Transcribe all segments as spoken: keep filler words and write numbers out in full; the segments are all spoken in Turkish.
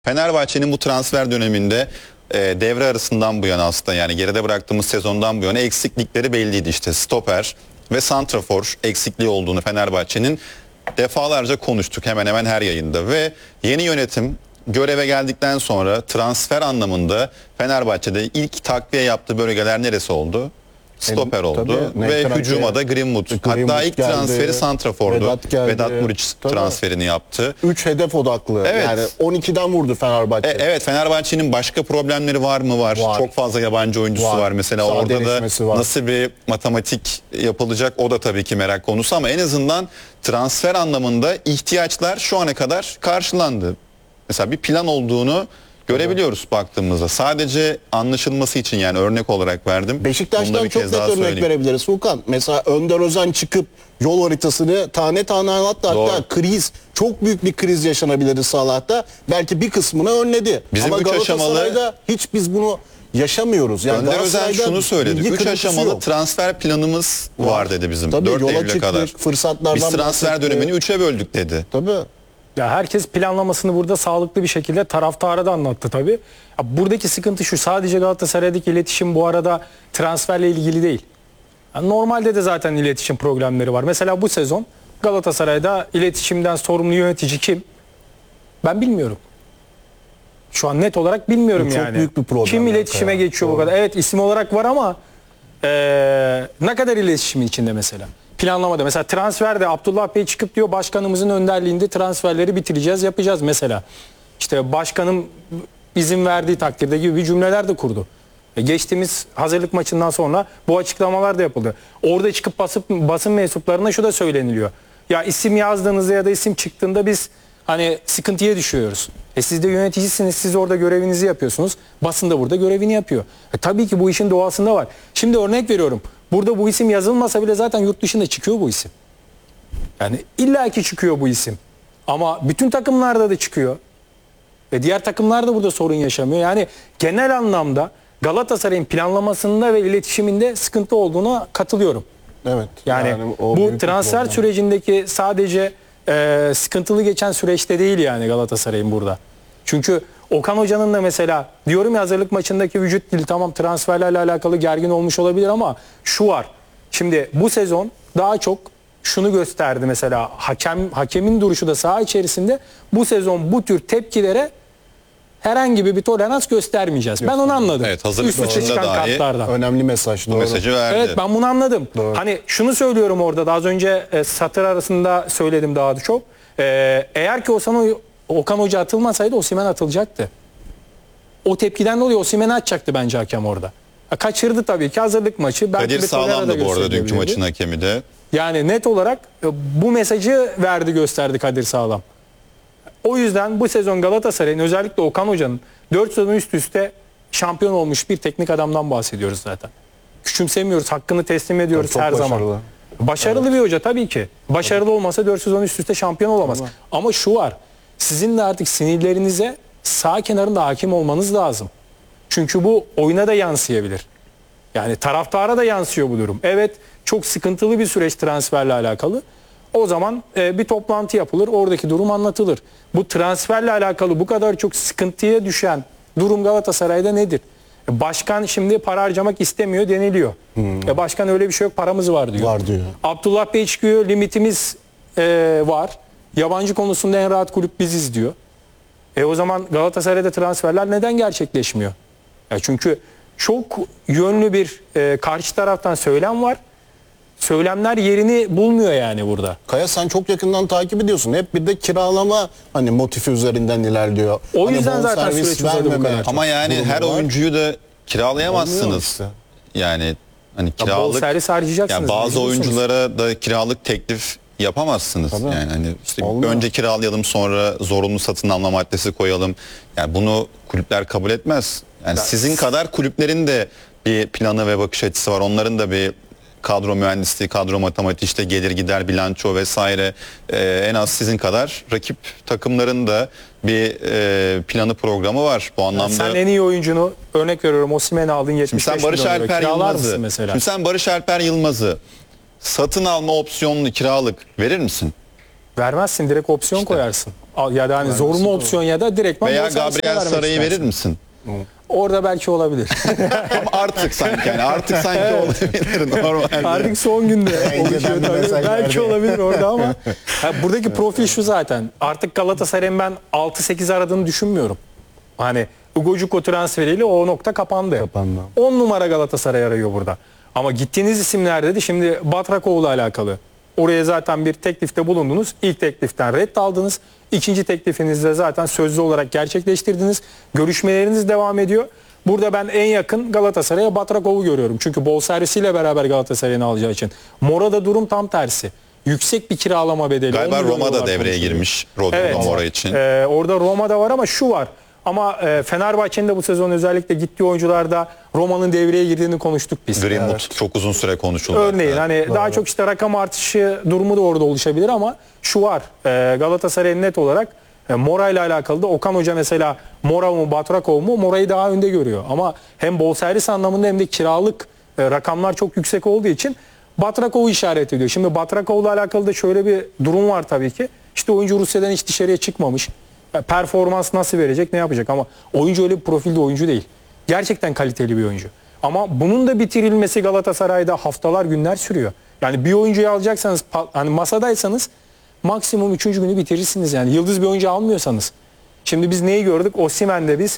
Fenerbahçe'nin bu transfer döneminde e, devre arasından bu yana aslında yani geride bıraktığımız sezondan bu yana eksiklikleri belliydi. İşte stoper ve santrafor eksikliği olduğunu Fenerbahçe'nin defalarca konuştuk hemen hemen her yayında ve yeni yönetim göreve geldikten sonra transfer anlamında Fenerbahçe'de ilk takviye yaptığı bölgeler neresi oldu? Stoper e, oldu tabii, ve hücuma da Greenwood. Greenwood Hatta ilk geldi, transferi santrafordu. Vedat, geldi. Vedat Muriç tabii. transferini yaptı. üç hedef odaklı. Evet. Yani on ikiden vurdu Fenerbahçe. E, evet, Fenerbahçe'nin başka problemleri var mı? Var. var. Çok fazla yabancı oyuncusu var. var. Mesela Sağ orada da var. nasıl bir matematik yapılacak o da tabii ki merak konusu ama en azından transfer anlamında ihtiyaçlar şu ana kadar karşılandı. Mesela bir plan olduğunu görebiliyoruz baktığımızda. Sadece anlaşılması için yani örnek olarak verdim. Beşiktaş'tan çok net örnek söyleyeyim. verebiliriz Furkan. Mesela Önder Özen çıkıp yol haritasını tane tane anlattı. Hatta kriz, çok büyük bir kriz yaşanabilirdi Salah'ta. Belki bir kısmını önledi. Bizim Ama Galatasaray'da aşamalı... hiç biz bunu yaşamıyoruz. Yani Önder Özen şunu söyledi. üç aşamalı yok. transfer planımız var, var dedi bizim. Tabii, dört Eylül'e çıktık, kadar. Fırsatlardan biz transfer dönemini üçe böldük dedi. Tabii. Ya herkes planlamasını burada sağlıklı bir şekilde taraftara da anlattı tabii. Ya buradaki sıkıntı şu, sadece Galatasaray'daki iletişim bu arada transferle ilgili değil. Yani normalde de zaten iletişim problemleri var. Mesela bu sezon Galatasaray'da iletişimden sorumlu yönetici kim? Ben bilmiyorum. Şu an net olarak bilmiyorum bu yani. Çok büyük bir problem. Kim iletişime ya. geçiyor Doğru. bu kadar? Evet, isim olarak var ama ee, ne kadar iletişimin içinde mesela? Planlamada mesela transferde Abdullah Bey çıkıp diyor başkanımızın önderliğinde transferleri bitireceğiz, yapacağız mesela. İşte başkanım izin verdiği takdirde gibi bir cümleler de kurdu. E geçtiğimiz hazırlık maçından sonra bu açıklamalar da yapıldı. Orada çıkıp basıp, basın mensuplarına şu da söyleniliyor. Ya isim yazdığınızda ya da isim çıktığında biz hani sıkıntıya düşüyoruz. E siz de yöneticisiniz, siz orada görevinizi yapıyorsunuz. Basın da burada görevini yapıyor. E tabii ki bu işin doğasında var. Şimdi örnek veriyorum. Burada bu isim yazılmasa bile zaten yurt dışında çıkıyor bu isim. Yani illaki çıkıyor bu isim. Ama bütün takımlarda da çıkıyor. Ve diğer takımlar da burada sorun yaşamıyor. Yani genel anlamda Galatasaray'ın planlamasında ve iletişiminde sıkıntı olduğuna katılıyorum. Evet. Yani, yani bu transfer sürecindeki sadece e, sıkıntılı geçen süreçte değil yani Galatasaray'ın burada. Çünkü Okan Hoca'nın da mesela diyorum ya hazırlık maçındaki vücut dili tamam transferlerle alakalı gergin olmuş olabilir ama şu var. Şimdi bu sezon daha çok şunu gösterdi mesela hakem hakemin duruşu da saha içerisinde bu sezon bu tür tepkilere herhangi bir tolerans göstermeyeceğiz. Ben onu anladım. Evet, hazırlık maçında dahi önemli mesaj. Bu mesajı verdi. Evet, ben bunu anladım. Doğru. Hani şunu söylüyorum orada da az önce e, satır arasında söyledim daha da çok. E, eğer ki Okan, Okan Hoca atılmasaydı Osimhen atılacaktı. O tepkiden dolayı Osimhen'i atacaktı bence hakem orada. Kaçırdı tabii ki hazırlık maçı. Kadir Sağlam'dı bu arada dünkü maçın hakemi de. Yani net olarak bu mesajı verdi gösterdi Kadir Sağlam. O yüzden bu sezon Galatasaray'ın özellikle Okan Hoca'nın dört sezon üst üste şampiyon olmuş bir teknik adamdan bahsediyoruz zaten. Küçümsemiyoruz, hakkını teslim ediyoruz her başarılı. zaman. Başarılı evet. bir hoca tabii ki. Başarılı evet. olmasa dört sezon üst üste şampiyon olamaz. Tamam. Ama şu var, sizin de artık sinirlerinize sağ kenarında hakim olmanız lazım. Çünkü bu oyuna da yansıyabilir. Yani taraftara da yansıyor bu durum. Evet, çok sıkıntılı bir süreç transferle alakalı. O zaman e, bir toplantı yapılır, oradaki durum anlatılır. Bu transferle alakalı bu kadar çok sıkıntıya düşen durum Galatasaray'da nedir? E, başkan şimdi para harcamak istemiyor deniliyor. Hmm. E, başkan öyle bir şey yok, paramız var diyor. Var diyor. Abdullah Bey çıkıyor, limitimiz e, var. Yabancı konusunda en rahat kulüp biziz diyor. E o zaman Galatasaray'da transferler neden gerçekleşmiyor? Ya çünkü çok yönlü bir e, karşı taraftan söylem var. Söylemler yerini bulmuyor yani burada. Kaya sen çok yakından takip ediyorsun. Hep bir de kiralama hani motifi üzerinden ilerliyor. O hani yüzden zaten süreç uzadı bu kadar. Ama yani her var. oyuncuyu da kiralayamazsınız. Işte. Yani hani kiralık servis harcayacaksınız. Yani bazı oyunculara da kiralık teklif yapamazsınız. Tabii. Yani hani işte Olmuyor. önce kiralayalım sonra zorunlu satın alma maddesi koyalım. Yani bunu kulüpler kabul etmez. Yani ben... sizin kadar kulüplerin de bir planı ve bakış açısı var. Onların da bir kadro mühendisliği, kadro matematiği, işte gelir gider bilanço vesaire ee, en az sizin kadar rakip takımların da bir e, planı programı var bu anlamda. Yani sen en iyi oyuncunu örnek veriyorum Osimhen'i aldın yetmiş beş milyon. Sen Barış Alper Yılmaz'ı mesela. Şimdi sen Barış Alper Yılmaz'ı satın alma opsiyonlu kiralık verir misin? Vermezsin, direkt opsiyon işte. koyarsın. Al- Ya da hani zorunlu opsiyon ya da direkt Veya Gabriel Saray'ı verir misin? Orada belki olabilir. Ama artık sanki yani artık sanki olabilir normalde. Artık son günde oluşuyor bir tabii. mesaj Belki verdi. olabilir orada ama ha, buradaki profil şu zaten. Artık Galatasaray'ın ben altı sekiz aradığını düşünmüyorum. Hani Ugo Cuko transferiyle o nokta kapandı. Kapandı. on numara Galatasaray arıyor burada. Ama gittiğiniz isimlerde de şimdi Batrakoğlu'la alakalı. Oraya zaten bir teklifte bulundunuz. İlk tekliften red aldınız. İkinci teklifinizde zaten sözlü olarak gerçekleştirdiniz. Görüşmeleriniz devam ediyor. Burada ben en yakın Galatasaray'a Batrakov'u görüyorum. Çünkü bonservisiyle beraber Galatasaray'ın alacağı için. Mora'da durum tam tersi. Yüksek bir kiralama bedeli. Galiba on milyon Roma'da dolar devreye konuşuluyor. girmiş Rodrigo Evet. Mora için. Ee, orada Roma'da var ama şu var. Ama e, Fenerbahçe'nin de bu sezon özellikle gittiği oyuncularda Roma'nın devreye girdiğini konuştuk biz. Greenwood çok uzun süre konuşuldu. Örneğin hatta. hani daha çok işte rakam artışı durumu da orada oluşabilir ama şu var. E, Galatasaray'ın net olarak e, Mora ile alakalı da Okan Hoca mesela Mora mı Batrakov mu Mora'yı daha önde görüyor. Ama hem bonservis anlamında hem de kiralık e, rakamlar çok yüksek olduğu için Batrakov'u işaret ediyor. Şimdi Batrakov'la alakalı da şöyle bir durum var tabii ki. İşte oyuncu Rusya'dan hiç dışarıya çıkmamış. E, Performans nasıl verecek, ne yapacak ama oyuncu öyle bir profilde oyuncu değil. Gerçekten kaliteli bir oyuncu. Ama bunun da bitirilmesi Galatasaray'da haftalar, günler sürüyor. Yani bir oyuncuyu alacaksanız, pa- hani masadaysanız maksimum üçüncü günü bitirirsiniz yani. Yıldız bir oyuncu almıyorsanız. Şimdi biz neyi gördük? Osimhen'de biz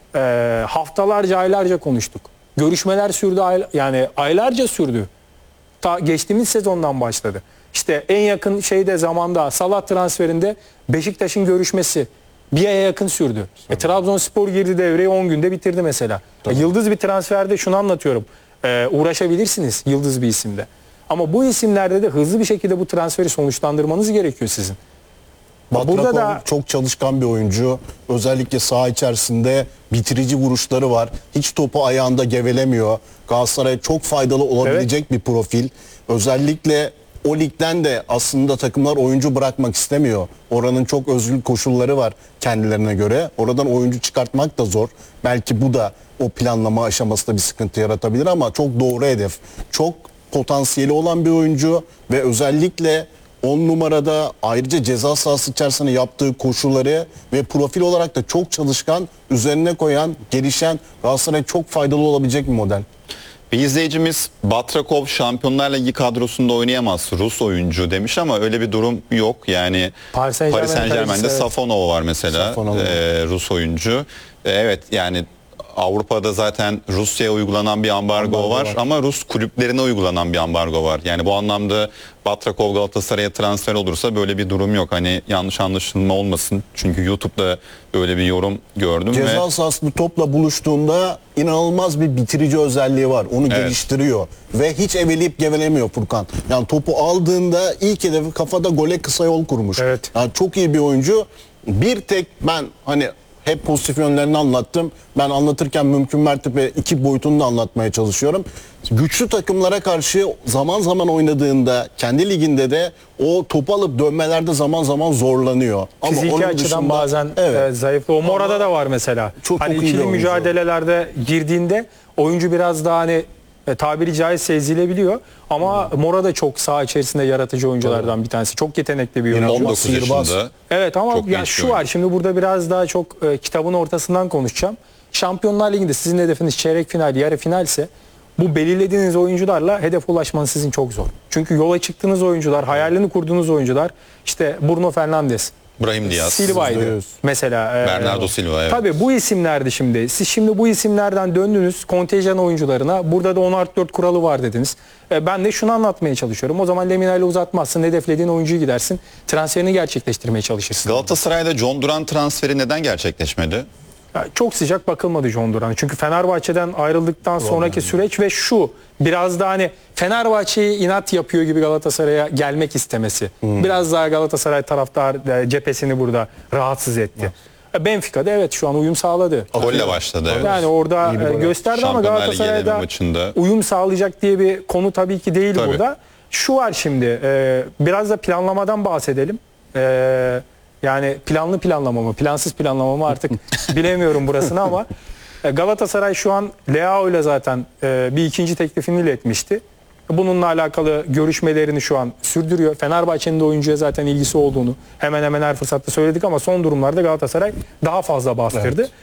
e, haftalarca, aylarca konuştuk. Görüşmeler sürdü, ay- yani aylarca sürdü. Ta geçtiğimiz sezondan başladı. İşte en yakın şeyde zamanda Salah transferinde Beşiktaş'ın görüşmesi bir aya yakın sürdü. E, Trabzonspor girdi devreye on günde bitirdi mesela. E, yıldız bir transferde şunu anlatıyorum. E, uğraşabilirsiniz yıldız bir isimde. Ama bu isimlerde de hızlı bir şekilde bu transferi sonuçlandırmanız gerekiyor sizin. Batrakov Burada da- çok çalışkan bir oyuncu. Özellikle saha içerisinde bitirici vuruşları var. Hiç topu ayağında gevelemiyor. Galatasaray'a çok faydalı olabilecek bir profil. Özellikle o ligden de aslında takımlar oyuncu bırakmak istemiyor. Oranın çok özgür koşulları var kendilerine göre. Oradan oyuncu çıkartmak da zor. Belki bu da o planlama aşamasında bir sıkıntı yaratabilir ama çok doğru hedef. Çok potansiyeli olan bir oyuncu ve özellikle on numarada ayrıca ceza sahası içerisinde yaptığı koşulları ve profil olarak da çok çalışkan, üzerine koyan, gelişen, Galatasaray'a çok faydalı olabilecek bir model. Bir izleyicimiz Batrakov Şampiyonlar Ligi kadrosunda oynayamaz Rus oyuncu demiş ama öyle bir durum yok. Yani Paris Paris Saint-Germain Saint-Germain'de kalecisi, evet. Safonov var mesela, Safonov. e, Rus oyuncu. E, evet yani Avrupa'da zaten Rusya'ya uygulanan bir ambargo, Ambargo var, var. ama Rus kulüplerine uygulanan bir ambargo var. Yani bu anlamda Batrakov Galatasaray'a transfer olursa böyle bir durum yok. Hani yanlış anlaşılma olmasın. Çünkü YouTube'da böyle bir yorum gördüm Ceza ve sahası topla buluştuğunda inanılmaz bir bitirici özelliği var. Onu geliştiriyor ve hiç eveleyip gevelemiyor Furkan. Yani topu aldığında ilk hedefi kafada gole kısa yol kurmuş. Evet. Yani çok iyi bir oyuncu. Bir tek ben hani hep pozitif yönlerini anlattım. Ben anlatırken mümkün mertebe iki boyutunu da anlatmaya çalışıyorum. Güçlü takımlara karşı zaman zaman oynadığında kendi liginde de o topu alıp dönmelerde zaman zaman zorlanıyor. Ama Fiziki onun açıdan dışında- bazen evet. e, zayıflı. O Mora'da da var mesela. Çok- hani çok iyi bir ikili oyuncu. mücadelelerde girdiğinde oyuncu biraz daha hani e, tabiri caizse ezilebiliyor. Ama Mora da çok saha içerisinde yaratıcı oyunculardan bir tanesi. Çok yetenekli bir oyuncu. on dokuz sihirbaz. yaşında. Evet ama Çok ya genç bir şu var oyuncu. şimdi burada biraz daha çok e, kitabın ortasından konuşacağım. Şampiyonlar Ligi'nde sizin hedefiniz çeyrek final, yarı finalse bu belirlediğiniz oyuncularla hedef ulaşmanız sizin çok zor. Çünkü yola çıktığınız oyuncular, hayalini kurduğunuz oyuncular işte Bruno Fernandes, Brahim Diaz, Silva'ydı Yüzde yüz. mesela. e, Bernardo Silva, evet. Tabii bu isimlerdi şimdi. Siz şimdi bu isimlerden döndünüz kontenjan oyuncularına. Burada da on artı dört kuralı var dediniz. E, ben de şunu anlatmaya çalışıyorum. O zaman Lemina ile uzatmazsın. Hedeflediğin oyuncuyu gidersin. Transferini gerçekleştirmeye çalışırsın. Galatasaray'da John Duran transferi neden gerçekleşmedi? Ya çok sıcak bakılmadı John Duran'a. Çünkü Fenerbahçe'den ayrıldıktan sonraki süreç ve şu biraz daha hani Fenerbahçe'yi inat yapıyor gibi Galatasaray'a gelmek istemesi. Biraz daha Galatasaray taraftar e, cephesini burada rahatsız etti. E, Benfica'da evet şu an uyum sağladı. Golle başladı. Evet. Yani orada İyi bir e, gol. gösterdi ama Şampiyonlar Ligi Galatasaray'da eleme maçında. uyum sağlayacak diye bir konu tabii ki değil Tabii. burada. Şu var şimdi e, biraz da planlamadan bahsedelim. E, yani planlı planlama mı, plansız planlama mı artık bilemiyorum burasını ama e, Galatasaray şu an Leao ile zaten e, bir ikinci teklifini iletmişti. Bununla alakalı görüşmelerini şu an sürdürüyor. Fenerbahçe'nin de oyuncuya zaten ilgisi olduğunu hemen hemen her fırsatta söyledik ama son durumlarda Galatasaray daha fazla bastırdı. Evet.